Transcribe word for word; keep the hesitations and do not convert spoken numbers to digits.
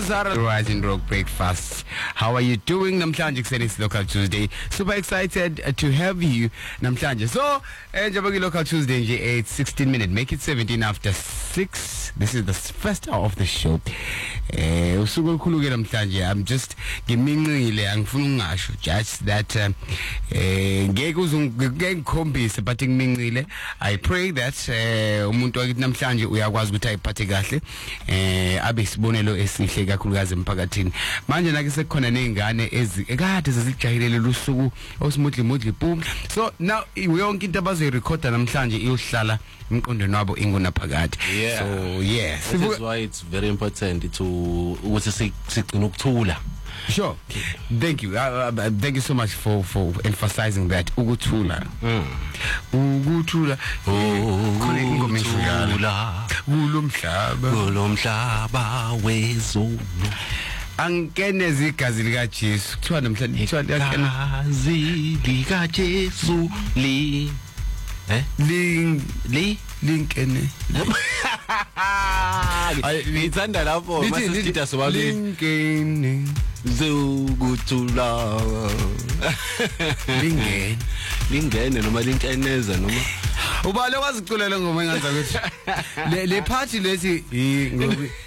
Zara Rising Rock Breakfast. How are you doing? Namhlanje kuseni is Local Tuesday. Super excited uh, to have you namhlanje. So, enjoy Local Tuesday nje eight sixteen minutes. Make it seventeen after six. This is the first hour of the show. Eh usuku olukhulu ke namhlanje. I'm just ngiminqile angifuna ungasho just that uh, eh ngeke uzungikhombise but ngiminqile. I pray that uh, umuntu wakithi namhlanje uyakwazi ukuthi ayiphathe kahle. Eh abe isibonelo esihle kakhulukazi emphakathini. Manje nake sekukhona nezingane ezikade zezijayelele lusuku osimudli mudli boom. So now yonke into abazoyirecorda namhlanje iyohlala emqondweni wabo ingunaphakade. Yeah. So yes. That is why it's very important to ukuthi sigcina ukuthula. Sure. Thank you. Uh, uh, thank you so much for for emphasizing that. Ukuthula. Mm. Ukuthula. Khona ingoma ishuyala. Kulomhlaba. Kulomhlaba wezulu. Angene zigazi lika Jesu. Kuthiwa namhlanje kuthiwa igazi lika Jesu li eh ling li linkene. Ngithanda lapho masisitha sobabili linkene zokuthula lingene lingene noma linkeneza noma ubale waziculela ngoma engaza ukuthi le party lesi